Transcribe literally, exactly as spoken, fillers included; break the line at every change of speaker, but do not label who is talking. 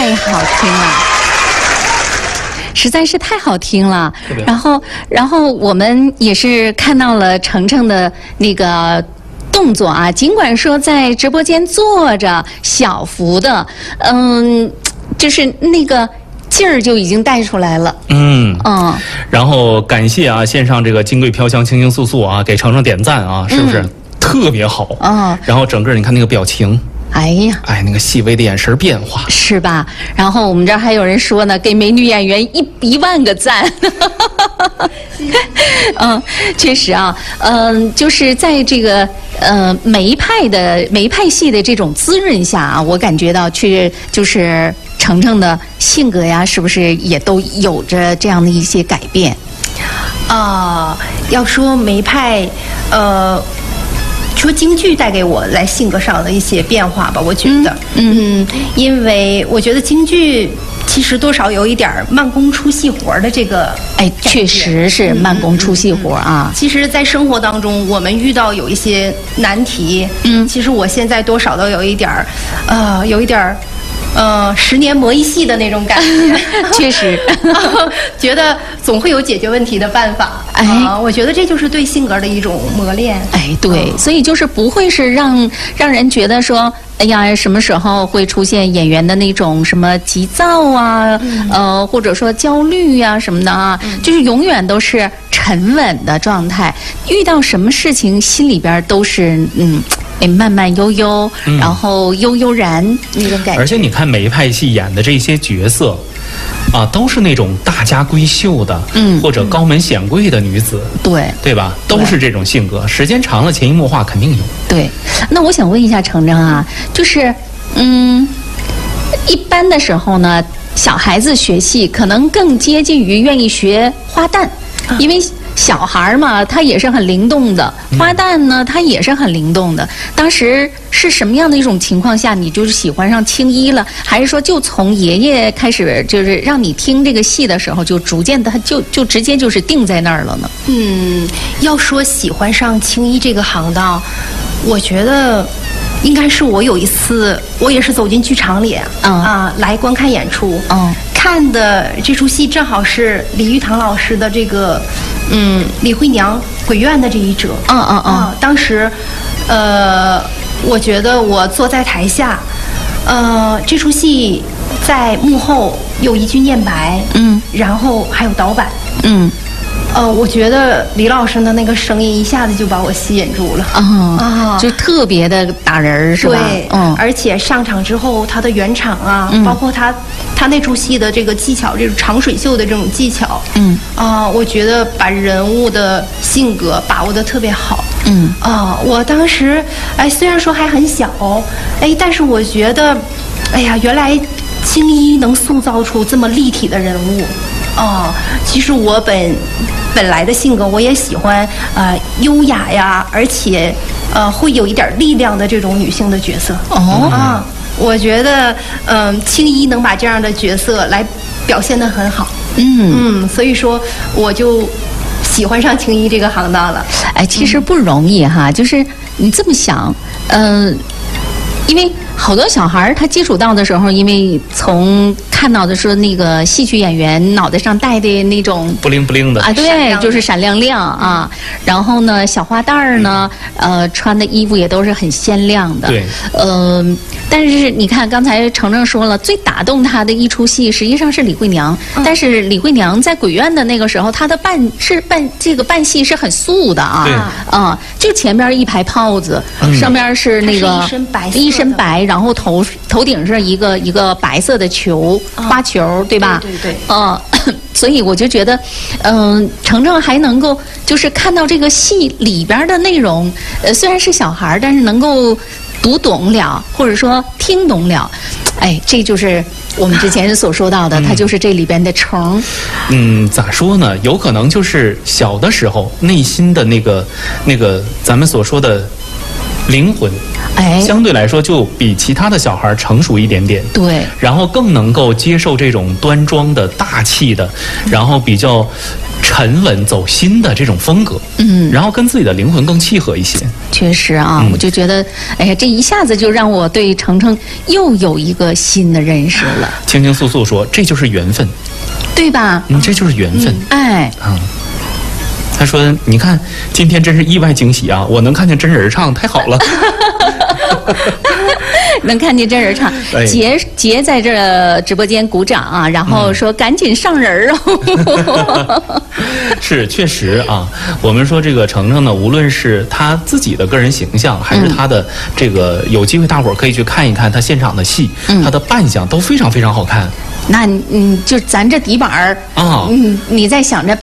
太好听了。实在是太好听了，然后，然后我们也是看到了程程的那个动作啊，尽管说在直播间坐着小幅的，嗯，就是那个劲儿就已经带出来了。
嗯
嗯，
然后感谢啊，线上这个金桂飘香、清清素素啊，给程程点赞啊，是不是、嗯、特别好？
嗯，
然后整个你看那个表情。
哎呀，
哎，那个细微的眼神变化，
是吧？然后我们这儿还有人说呢，给美女演员一一万个赞。嗯，确实啊，嗯、呃，就是在这个呃梅派的梅派戏的这种滋润下啊，我感觉到去就是程程的性格呀，是不是也都有着这样的一些改变？
啊、呃，要说梅派，呃。说京剧带给我来性格上的一些变化吧，我觉得，嗯，嗯因为我觉得京剧其实多少有一点慢工出细活的这个，
哎，确实是慢工出细活啊。
嗯嗯嗯、其实，在生活当中，我们遇到有一些难题，嗯，其实我现在多少都有一点儿，呃，有一点儿。呃，十年磨一戏的那种感觉，
确实，
觉得总会有解决问题的办法。哎、呃，我觉得这就是对性格的一种磨练。
哎，对，呃、所以就是不会是让让人觉得说，哎呀，什么时候会出现演员的那种什么急躁啊，嗯、呃，或者说焦虑呀、啊、什么的啊，嗯、就是永远都是沉稳的状态，遇到什么事情心里边都是嗯。哎，慢慢悠悠，嗯、然后悠悠然那种感觉。
而且你看梅派戏演的这些角色，啊，都是那种大家闺秀的，嗯，或者高门显贵的女子，
对，
对吧？都是这种性格，时间长了潜移默化肯定有。
对，那我想问一下程程啊，就是嗯，一般的时候呢，小孩子学戏可能更接近于愿意学花旦，啊、因为。小孩嘛，他也是很灵动的；花旦呢，他也是很灵动的。当时是什么样的一种情况下，你就是喜欢上青衣了？还是说，就从爷爷开始，就是让你听这个戏的时候，就逐渐的，他就就直接就是定在那儿了呢？
嗯，要说喜欢上青衣这个行当，我觉得应该是我有一次，我也是走进剧场里，嗯、啊，来观看演出，嗯，看的这出戏正好是李玉堂老师的这个。嗯，李慧娘鬼院的这一折，
嗯嗯嗯、
啊，当时，呃，我觉得我坐在台下，呃，这出戏在幕后有一句念白，嗯，然后还有导板，嗯，呃，我觉得李老师的那个声音一下子就把我吸引住了，
啊、哦，就特别的打人是吧？
对，嗯，而且上场之后他的圆场啊，嗯、包括他。他那出戏的这个技巧，这种长水袖的这种技巧，嗯啊、呃，我觉得把人物的性格把握得特别好，嗯啊、呃，我当时哎，虽然说还很小，哎，但是我觉得，哎呀，原来青衣能塑造出这么立体的人物，啊、呃，其实我本本来的性格我也喜欢呃优雅呀，而且呃会有一点力量的这种女性的角色，哦啊。我觉得，嗯、呃，青衣能把这样的角色来表现得很好，嗯嗯，所以说我就喜欢上青衣这个行当了。
哎，其实不容易哈，嗯、就是你这么想，嗯、呃，因为好多小孩他接触到的时候，因为从看到的是那个戏曲演员脑袋上戴的那种
不灵不灵的
啊，对，就是闪亮亮啊。然后呢，小花旦儿呢，嗯、呃，穿的衣服也都是很鲜亮的。
对，
呃，但是你看，刚才程程说了，最打动他的一出戏实际上是李慧娘。嗯、但是李慧娘在鬼院的那个时候，她的扮是扮这个扮戏是很素的啊，啊、嗯，就前边一排袍子，嗯、上边是那个
一身白色
一身白，然后头头顶是一个一个白色的球。花球对吧？
对对对。
呃，所以我就觉得，嗯、呃，程程还能够就是看到这个戏里边的内容，呃，虽然是小孩，但是能够读懂了，或者说听懂了，哎，这就是我们之前所说到的，它就是这里边的虫。
嗯，咋说呢？有可能就是小的时候内心的那个那个咱们所说的灵魂。哎，相对来说就比其他的小孩成熟一点点，
对，
然后更能够接受这种端庄的、大气的，然后比较沉稳走心的这种风格，嗯，然后跟自己的灵魂更契合一些。
确实啊，嗯、我就觉得，哎呀，这一下子就让我对程程又有一个新的认识了。
清清素素说，这就是缘分，
对吧？
嗯，这就是缘分。
嗯、哎，
嗯。他说：“你看，今天真是意外惊喜啊！我能看见真人唱，太好了。
能看见真人唱，杰杰在这直播间鼓掌啊，然后说赶紧上人哦。
是，确实啊。我们说这个程程呢，无论是他自己的个人形象，还是他的这个，有机会大伙儿可以去看一看他现场的戏，嗯、他的扮相都非常非常好看。”
那嗯，就咱这底板儿啊，嗯，你在想着